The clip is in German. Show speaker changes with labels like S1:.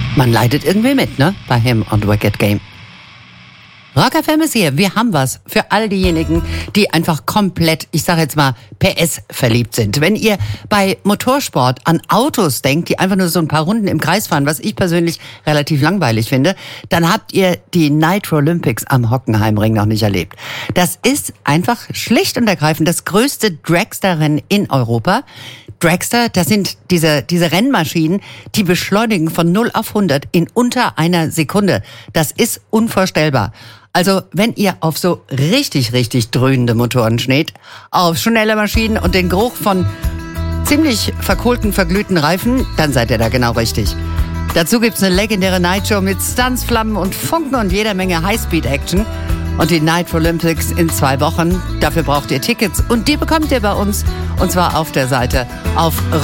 S1: Man leidet irgendwie mit, ne? Bei Him und Wicked Game. Rock FM ist hier. Wir haben was für all diejenigen, die einfach komplett, ich sage jetzt mal, PS verliebt sind. Wenn ihr bei Motorsport an Autos denkt, die einfach nur so ein paar Runden im Kreis fahren, was ich persönlich relativ langweilig finde, dann habt ihr die Nitro Olympics am Hockenheimring noch nicht erlebt. Das ist einfach schlicht und ergreifend das größte Dragster-Rennen in Europa. Dragster, das sind diese Rennmaschinen, die beschleunigen von 0 auf 100 in unter einer Sekunde. Das ist unvorstellbar. Also, wenn ihr auf so richtig dröhnende Motoren steht, auf schnelle Maschinen und den Geruch von ziemlich verkohlten, verglühten Reifen, dann seid ihr da genau richtig. Dazu gibt's eine legendäre Nightshow mit Stunts, Flammen und Funken und jeder Menge Highspeed-Action. Und die Nitro Olympics in 2 Wochen. Dafür braucht ihr Tickets und die bekommt ihr bei uns. Und zwar auf der Seite auf